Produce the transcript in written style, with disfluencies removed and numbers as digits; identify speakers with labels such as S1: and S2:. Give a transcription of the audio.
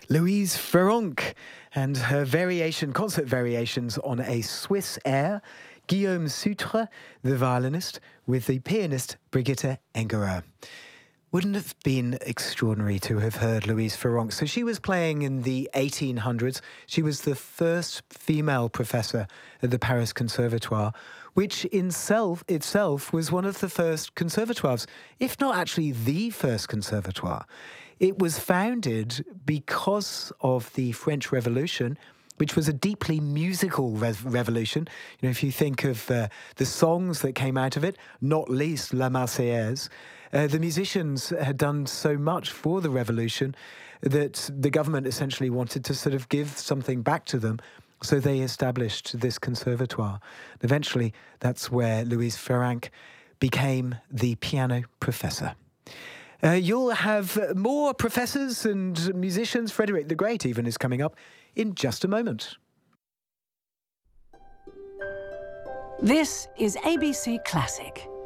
S1: Louise Farrenc and her concert variations on a Swiss air, Guillaume Sutre, the violinist, with the pianist Brigitte Engerer. Wouldn't it have been extraordinary to have heard Louise Farrenc? So she was playing in the 1800s. She was the first female professor at the Paris Conservatoire, which itself was one of the first conservatoires, if not actually the first conservatoire. It was founded because of the French Revolution, which was a deeply musical revolution. You know, if you think of the songs that came out of it, not least La Marseillaise, the musicians had done so much for the revolution that the government essentially wanted to sort of give something back to them. So they established this conservatoire. Eventually, that's where Louise Farrenc became the piano professor. You'll have more professors and musicians. Frederick the Great even is coming up in just a moment.
S2: This is ABC Classic.